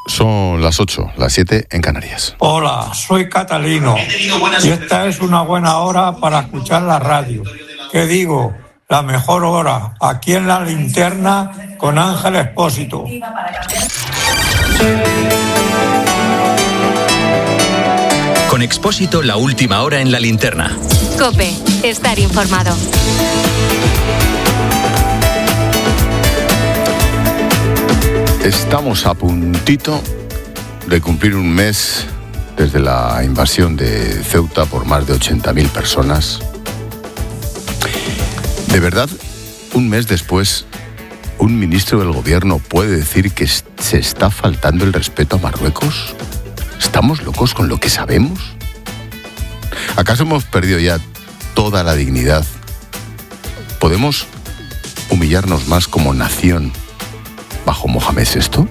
Son las 8, las 7 en Canarias. Hola, soy Catalino y esta es una buena hora para escuchar la radio. ¿Qué digo? La mejor hora, aquí en La Linterna con Ángel Expósito. Con Expósito, la última hora en La Linterna. COPE, estar informado. Estamos a puntito de cumplir un mes desde la invasión de Ceuta por más de 80.000 personas. ¿De verdad, un mes después, un ministro del gobierno puede decir que se está faltando el respeto a Marruecos? ¿Estamos locos con lo que sabemos? ¿Acaso hemos perdido ya toda la dignidad? ¿Podemos humillarnos más como nación bajo Mohamed VI?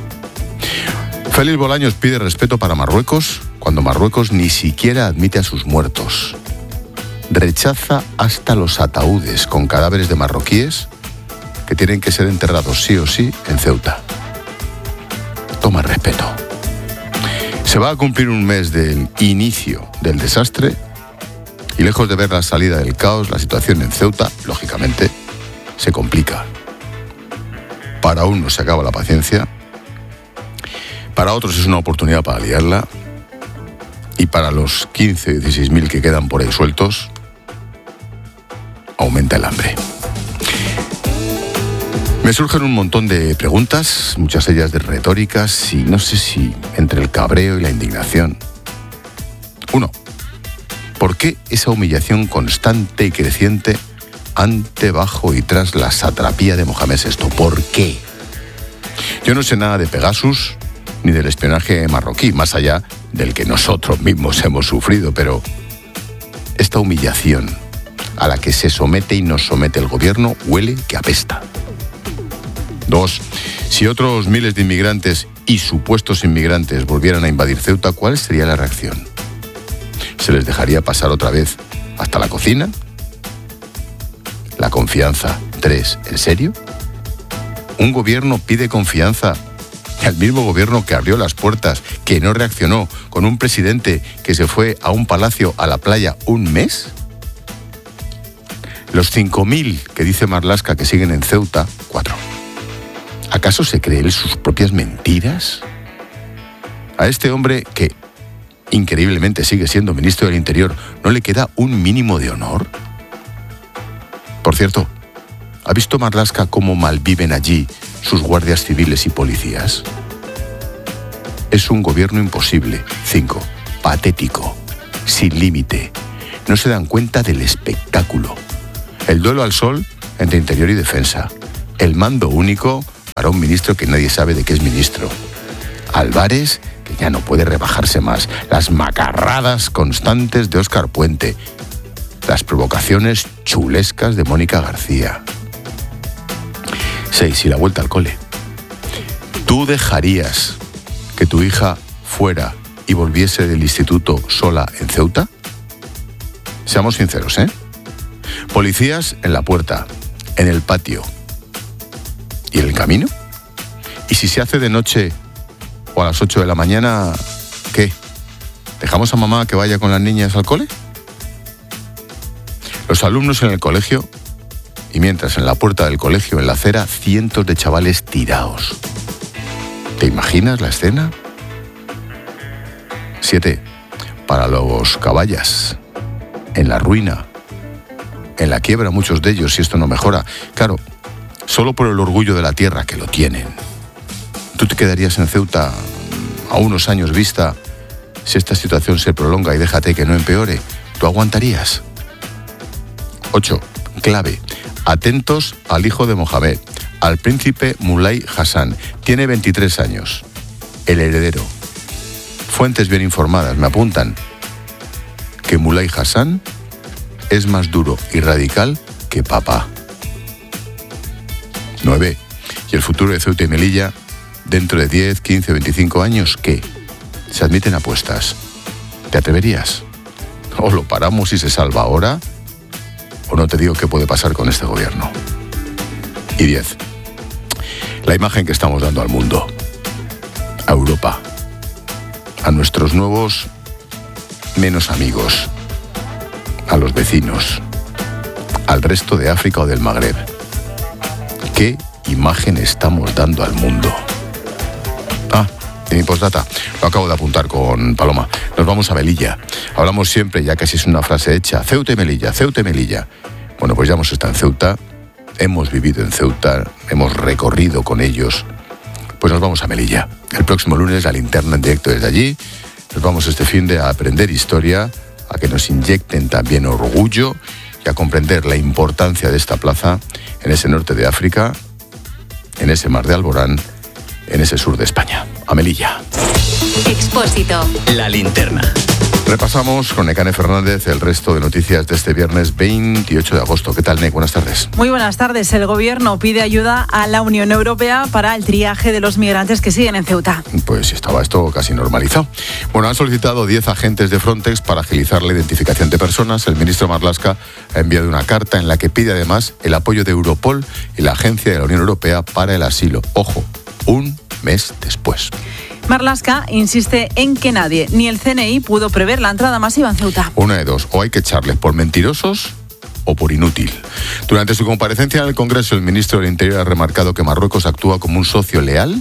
Félix Bolaños pide respeto para Marruecos cuando Marruecos ni siquiera admite a sus muertos. Rechaza hasta los ataúdes con cadáveres de marroquíes que tienen que ser enterrados sí o sí en Ceuta. Toma respeto. Se va a cumplir un mes del inicio del desastre y lejos de ver la salida del caos, la situación en Ceuta, lógicamente, se complica. Para unos se acaba la paciencia, para otros es una oportunidad para liarla y para los 15 o 16.000 que quedan por ahí sueltos, aumenta el hambre. Me surgen un montón de preguntas, muchas ellas de retóricas y no sé si entre el cabreo y la indignación. 1. ¿Por qué esa humillación constante y creciente ante, bajo y tras la satrapía de Mohamed VI? ¿Por qué? Yo no sé nada de Pegasus ni del espionaje marroquí, más allá del que nosotros mismos hemos sufrido, pero esta humillación a la que se somete y nos somete el gobierno huele que apesta. 2. Si otros miles de inmigrantes y supuestos inmigrantes volvieran a invadir Ceuta, ¿cuál sería la reacción? ¿Se les dejaría pasar otra vez hasta la cocina? La confianza. 3. ¿En serio? Un gobierno pide confianza al mismo gobierno que abrió las puertas, que no reaccionó, con un presidente que se fue a un palacio a la playa un mes. Los 5.000 que dice Marlaska que siguen en Ceuta, 4. ¿Acaso se cree él sus propias mentiras? A este hombre que increíblemente sigue siendo ministro del Interior, ¿no le queda un mínimo de honor? Por cierto, ¿ha visto Marlaska cómo malviven allí sus guardias civiles y policías? Es un gobierno imposible. 5. Patético. Sin límite. No se dan cuenta del espectáculo. El duelo al sol entre Interior y Defensa. El mando único para un ministro que nadie sabe de qué es ministro. Álvarez, que ya no puede rebajarse más. Las macarradas constantes de Óscar Puente. Las provocaciones chulescas de Mónica García. 6. Y la vuelta al cole. ¿Tú dejarías que tu hija fuera y volviese del instituto sola en Ceuta? Seamos sinceros, ¿eh? Policías en la puerta, en el patio. ¿Y en el camino? ¿Y si se hace de noche o a las 8 de la mañana, qué? ¿Dejamos a mamá que vaya con las niñas al cole? Los alumnos en el colegio, y mientras en la puerta del colegio, en la acera, cientos de chavales tirados. ¿Te imaginas la escena? 7. Para los caballas, en la ruina, en la quiebra muchos de ellos, si esto no mejora. Claro, solo por el orgullo de la tierra que lo tienen. ¿Tú te quedarías en Ceuta a unos años vista si esta situación se prolonga y déjate que no empeore? ¿Tú aguantarías? 8. Clave. Atentos al hijo de Mohamed, al príncipe Mulay Hassan. Tiene 23 años. El heredero. Fuentes bien informadas me apuntan que Mulay Hassan es más duro y radical que papá. 9. ¿Y el futuro de Ceuta y Melilla dentro de 10, 15, 25 años qué? Se admiten apuestas. ¿Te atreverías? ¿O lo paramos y se salva ahora? ¿O no te digo qué puede pasar con este gobierno? Y 10. La imagen que estamos dando al mundo. a Europa, a nuestros nuevos menos amigos, a los vecinos, al resto de África o del Magreb. ¿Qué imagen estamos dando al mundo? En mi postdata, lo acabo de apuntar con Paloma. Nos vamos a Melilla. Hablamos siempre, ya casi es una frase hecha, Ceuta y Melilla, Ceuta y Melilla. Bueno, pues ya hemos estado en Ceuta, hemos vivido en Ceuta, hemos recorrido con ellos. Pues nos vamos a Melilla. El próximo lunes la linterna en directo desde allí. Nos vamos este finde a aprender historia, a que nos inyecten también orgullo y a comprender la importancia de esta plaza en ese norte de África, en ese mar de Alborán, en ese sur de España, a Melilla. Expósito. La linterna. Repasamos con Nekane Fernández el resto de noticias de este viernes 28 de agosto. ¿Qué tal, Nek? Buenas tardes. Muy buenas tardes. El Gobierno pide ayuda a la Unión Europea para el triaje de los migrantes que siguen en Ceuta. Pues estaba esto casi normalizado. Bueno, han solicitado 10 agentes de Frontex para agilizar la identificación de personas. El ministro Marlaska ha enviado una carta en la que pide además el apoyo de Europol y la Agencia de la Unión Europea para el Asilo. Ojo, un mes después. Marlaska insiste en que nadie, ni el CNI, pudo prever la entrada masiva en Ceuta. Una de dos, o hay que echarles por mentirosos o por inútil. Durante su comparecencia en el Congreso, el ministro del Interior ha remarcado que Marruecos actúa como un socio leal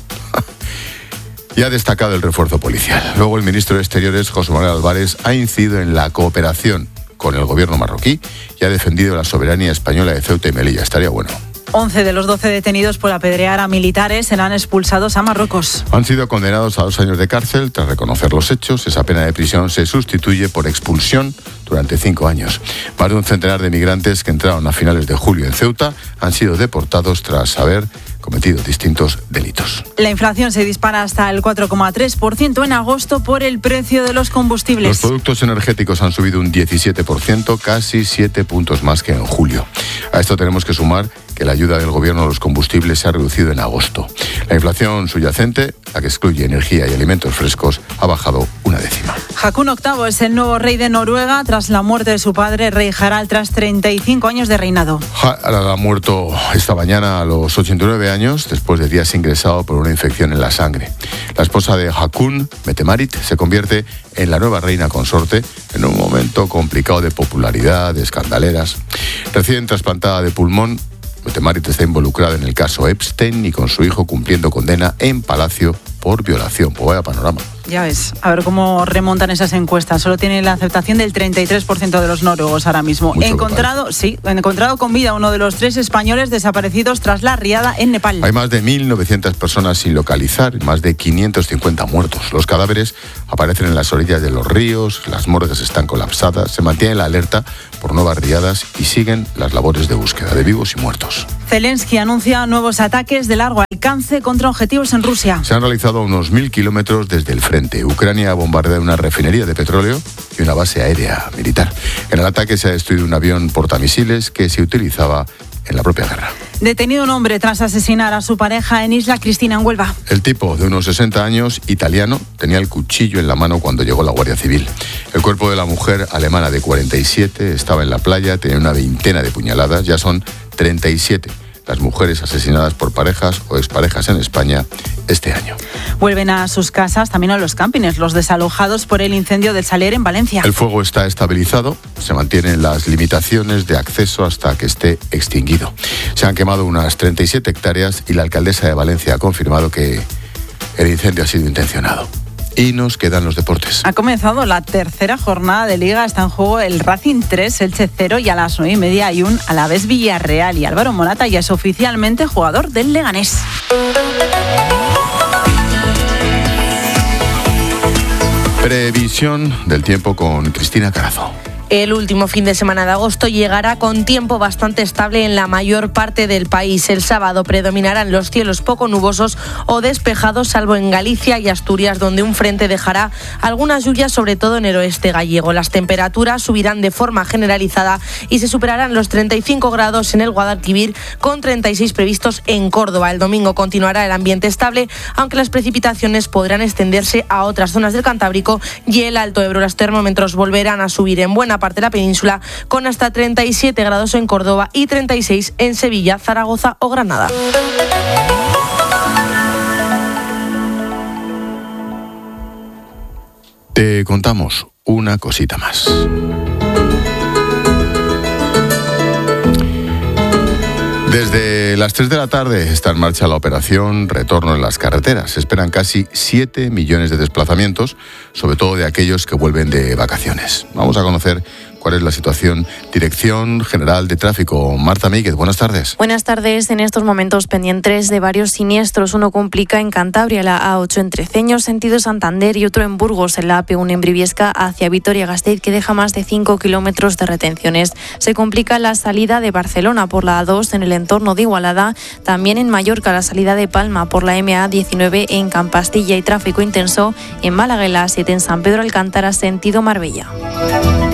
y ha destacado el refuerzo policial. Luego el ministro de Exteriores, José Manuel Álvarez, ha incidido en la cooperación con el gobierno marroquí y ha defendido la soberanía española de Ceuta y Melilla. Estaría bueno. 11 de los 12 detenidos por apedrear a militares serán expulsados a Marruecos. Han sido condenados a 2 años de cárcel tras reconocer los hechos. Esa pena de prisión se sustituye por expulsión durante 5 años. Más de un centenar de migrantes que entraron a finales de julio en Ceuta han sido deportados tras haber cometido distintos delitos. La inflación se dispara hasta el 4,3% en agosto por el precio de los combustibles. Los productos energéticos han subido un 17%, casi 7 puntos más que en julio. A esto tenemos que sumar que la ayuda del gobierno a los combustibles se ha reducido en agosto. La inflación subyacente, la que excluye energía y alimentos frescos, ha bajado 1/10. Haakon VIII es el nuevo rey de Noruega tras la muerte de su padre, rey Harald, tras 35 años de reinado. Harald ha muerto esta mañana a los 89 años, después de días ingresado por una infección en la sangre. La esposa de Haakon, Mette-Marit, se convierte en la nueva reina consorte en un momento complicado de popularidad, de escandaleras. Recién trasplantada de pulmón, Mette-Marit está involucrada en el caso Epstein y con su hijo cumpliendo condena en Palacio por violación. Pues vaya panorama. Ya ves, a ver cómo remontan esas encuestas. Solo tiene la aceptación del 33% de los noruegos ahora mismo. Encontrado con vida uno de los 3 españoles desaparecidos tras la riada en Nepal. Hay más de 1.900 personas sin localizar, más de 550 muertos. Los cadáveres aparecen en las orillas de los ríos, las morgues están colapsadas, se mantiene la alerta por nuevas riadas y siguen las labores de búsqueda de vivos y muertos. Zelensky anuncia nuevos ataques de largo alcance contra objetivos en Rusia. Se han realizado a unos 1.000 kilómetros desde el frente. Ucrania ha bombardeado una refinería de petróleo y una base aérea militar. En el ataque se ha destruido un avión portamisiles que se utilizaba en la propia guerra. Detenido un hombre tras asesinar a su pareja en Isla Cristina, en Huelva. El tipo, de unos 60 años, italiano, tenía el cuchillo en la mano cuando llegó la Guardia Civil. El cuerpo de la mujer alemana de 47 estaba en la playa, tenía una veintena de puñaladas, ya son 37 las mujeres asesinadas por parejas o exparejas en España este año. Vuelven a sus casas, también a los campings, los desalojados por el incendio del Saler en Valencia. El fuego está estabilizado, se mantienen las limitaciones de acceso hasta que esté extinguido. Se han quemado unas 37 hectáreas y la alcaldesa de Valencia ha confirmado que el incendio ha sido intencionado. Y nos quedan los deportes. Ha comenzado la tercera jornada de Liga. Está en juego el Racing 3, Elche 0 y a las 9:30 hay un Alavés Villarreal. Y Álvaro Morata ya es oficialmente jugador del Leganés. Previsión del tiempo con Cristina Carazo. El último fin de semana de agosto llegará con tiempo bastante estable en la mayor parte del país. El sábado predominarán los cielos poco nubosos o despejados, salvo en Galicia y Asturias, donde un frente dejará algunas lluvias, sobre todo en el oeste gallego. Las temperaturas subirán de forma generalizada y se superarán los 35 grados en el Guadalquivir, con 36 previstos en Córdoba. El domingo continuará el ambiente estable, aunque las precipitaciones podrán extenderse a otras zonas del Cantábrico y el Alto Ebro. Los termómetros volverán a subir en buena parte de la península, con hasta 37 grados en Córdoba y 36 en Sevilla, Zaragoza o Granada. Te contamos una cosita más. Desde las 3 de la tarde está en marcha la operación Retorno en las carreteras. Se esperan casi 7 millones de desplazamientos, sobre todo de aquellos que vuelven de vacaciones. Vamos a conocer cuál es la situación. Dirección General de Tráfico, Marta Míguez, buenas tardes. Buenas tardes. En estos momentos pendientes de varios siniestros. Uno complica en Cantabria, la A8 en Treceños, sentido Santander, y otro en Burgos, en la AP1 en Briviesca, hacia Vitoria-Gasteiz, que deja más de 5 kilómetros de retenciones. Se complica la salida de Barcelona por la A2 en el entorno de Igualada. También en Mallorca, la salida de Palma por la MA19 en Campastilla, y tráfico intenso en Málaga, en la A7 en San Pedro Alcántara, sentido Marbella.